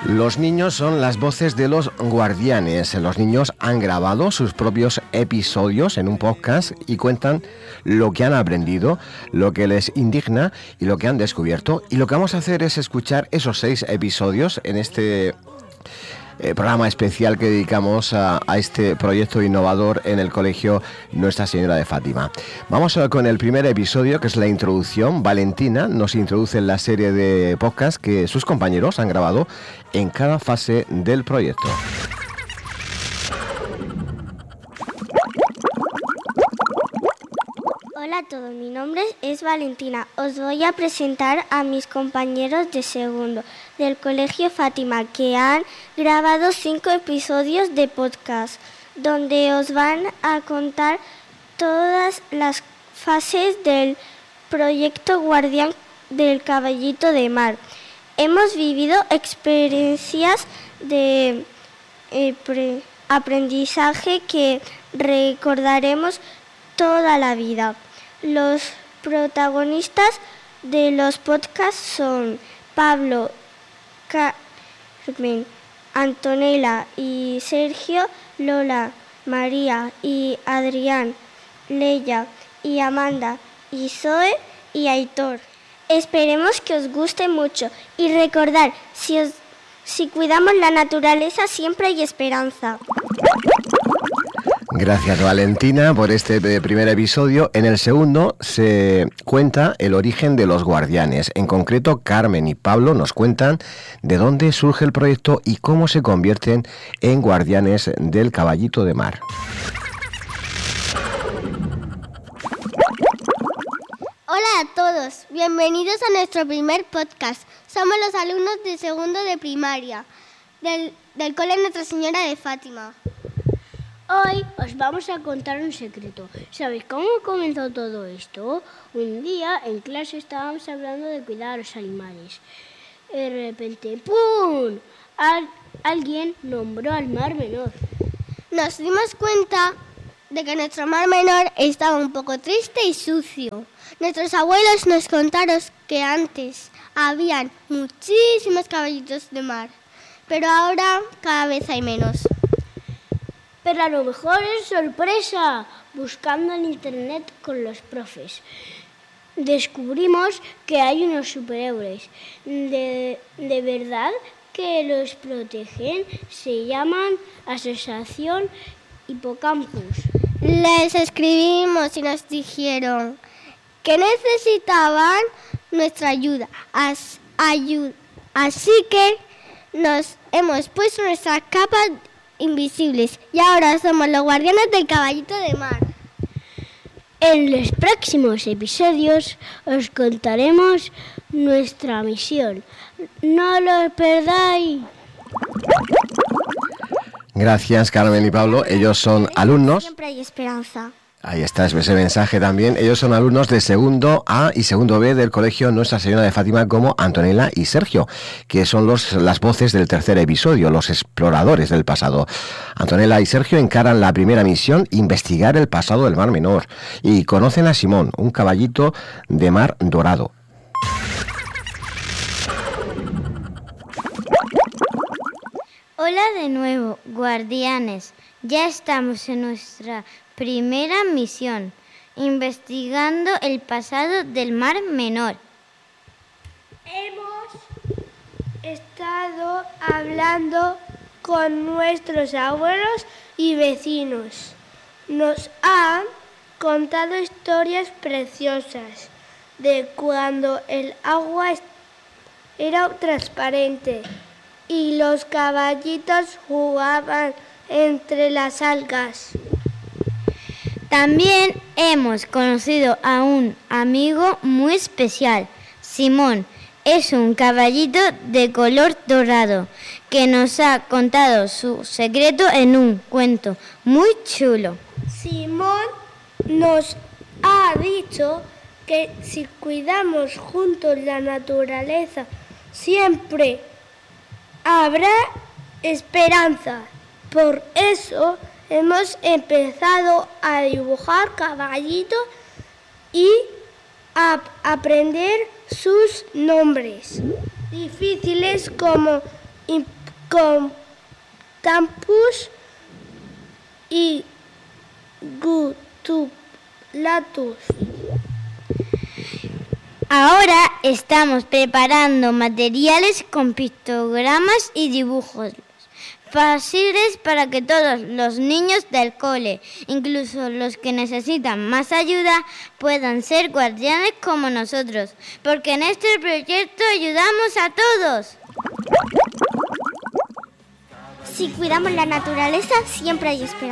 Los niños son las voces de los guardianes. Los niños han grabado sus propios episodios en un podcast y cuentan lo que han aprendido, lo que les indigna y lo que han descubierto. Y lo que vamos a hacer es escuchar esos 6 episodios en este programa especial que dedicamos a este proyecto innovador en el colegio Nuestra Señora de Fátima. Vamos con el primer episodio, que es la introducción. Valentina nos introduce en la serie de podcast que sus compañeros han grabado en cada fase del proyecto. Hola a todos, mi nombre es Valentina. Os voy a presentar a mis compañeros de segundo del Colegio Fátima, que han grabado 5 episodios de podcast, donde os van a contar todas las fases del proyecto Guardián del Caballito de Mar. Hemos vivido experiencias de aprendizaje que recordaremos toda la vida. Los protagonistas de los podcasts son Pablo, Carmen, Antonella y Sergio, Lola, María y Adrián, Leia y Amanda y Zoe y Aitor. Esperemos que os guste mucho y recordar, si cuidamos la naturaleza siempre hay esperanza. Gracias, Valentina, por este primer episodio. En el segundo se cuenta el origen de los guardianes. En concreto, Carmen y Pablo nos cuentan de dónde surge el proyecto y cómo se convierten en guardianes del Caballito de Mar. Hola a todos, bienvenidos a nuestro primer podcast. Somos los alumnos de segundo de primaria del Cole Nuestra Señora de Fátima. Hoy os vamos a contar un secreto. ¿Sabéis cómo comenzó todo esto? Un día en clase estábamos hablando de cuidar a los animales. De repente, ¡pum!, alguien nombró al Mar Menor. Nos dimos cuenta de que nuestro Mar Menor estaba un poco triste y sucio. Nuestros abuelos nos contaron que antes habían muchísimos caballitos de mar, pero ahora cada vez hay menos. Pero a lo mejor es sorpresa. Buscando en internet con los profes, descubrimos que hay unos superhéroes. ¿De verdad que los protegen? Se llaman Asociación Hippocampus. Les escribimos y nos dijeron que necesitaban nuestra ayuda. Así que nos hemos puesto nuestras capas invisibles y ahora somos los guardianes del Caballito de Mar. En los próximos episodios os contaremos nuestra misión. ¡No lo perdáis! Gracias, Carmen y Pablo. Ellos son alumnos. Siempre hay esperanza. Ahí está ese mensaje también. Ellos son alumnos de segundo A y segundo B del colegio Nuestra Señora de Fátima, como Antonella y Sergio, que son las voces del tercer episodio, los exploradores del pasado. Antonella y Sergio encaran la primera misión, investigar el pasado del Mar Menor, y conocen a Simón, un caballito de mar dorado. Hola de nuevo, guardianes. Ya estamos en nuestra primera misión, investigando el pasado del Mar Menor. Hemos estado hablando con nuestros abuelos y vecinos. Nos han contado historias preciosas de cuando el agua era transparente y los caballitos jugaban entre las algas. También hemos conocido a un amigo muy especial, Simón. Es un caballito de color dorado que nos ha contado su secreto en un cuento muy chulo. Simón nos ha dicho que si cuidamos juntos la naturaleza, siempre habrá esperanza. Por eso hemos empezado a dibujar caballitos y a aprender sus nombres difíciles como Hippocampus y Gutulatus. Ahora estamos preparando materiales con pictogramas y dibujos fáciles para que todos los niños del cole, incluso los que necesitan más ayuda, puedan ser guardianes como nosotros, porque en este proyecto ayudamos a todos. Si cuidamos la naturaleza, siempre hay esperanza.